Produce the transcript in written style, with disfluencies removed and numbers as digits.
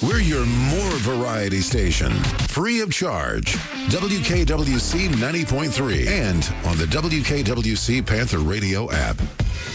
We're your more variety station, free of charge. WKWC 90.3 and on the WKWC Panther Radio app.